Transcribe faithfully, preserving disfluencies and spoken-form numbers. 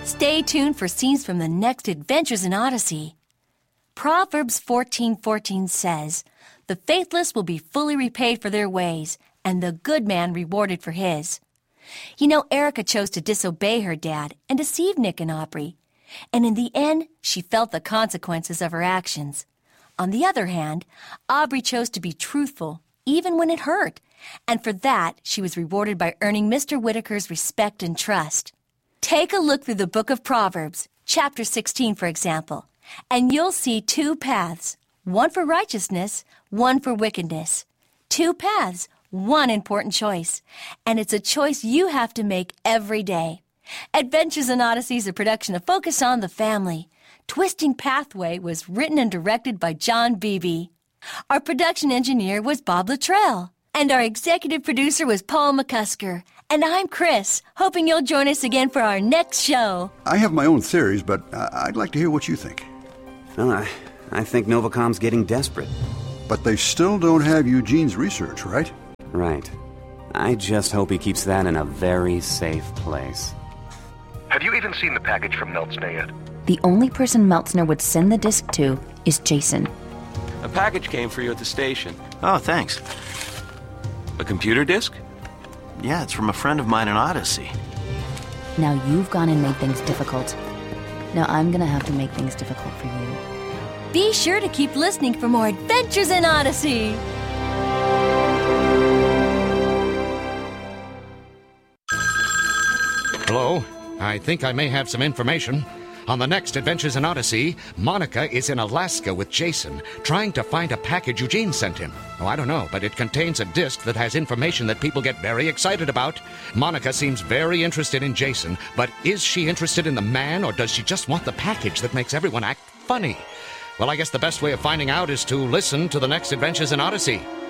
Stay tuned for scenes from the next Adventures in Odyssey. Proverbs fourteen fourteen says, "The faithless will be fully repaid for their ways, and the good man rewarded for his." You know, Erica chose to disobey her dad and deceive Nick and Aubrey. And in the end, she felt the consequences of her actions. On the other hand, Aubrey chose to be truthful, even when it hurt. And for that, she was rewarded by earning Mister Whitaker's respect and trust. Take a look through the book of Proverbs, chapter sixteen, for example, and you'll see two paths, one for righteousness, one for wickedness. Two paths, one important choice, and it's a choice you have to make every day. Adventures in Odyssey is a production of Focus on the Family. Twisting Pathway was written and directed by John Beebe. Our production engineer was Bob Luttrell, and our executive producer was Paul McCusker. And I'm Chris, hoping you'll join us again for our next show. I have my own theories, but I'd like to hear what you think. Well, I, I think Novacom's getting desperate. But they still don't have Eugene's research, right? Right. I just hope he keeps that in a very safe place. Have you even seen the package from Meltzner yet? The only person Meltzner would send the disc to is Jason. A package came for you at the station. Oh, thanks. A computer disk? Yeah, it's from a friend of mine in Odyssey. Now you've gone and made things difficult. Now I'm gonna have to make things difficult for you. Be sure to keep listening for more Adventures in Odyssey. Hello, I think I may have some information. On the next Adventures in Odyssey, Monica is in Alaska with Jason, trying to find a package Eugene sent him. Oh, I don't know, but it contains a disc that has information that people get very excited about. Monica seems very interested in Jason, but is she interested in the man, or does she just want the package that makes everyone act funny? Well, I guess the best way of finding out is to listen to the next Adventures in Odyssey.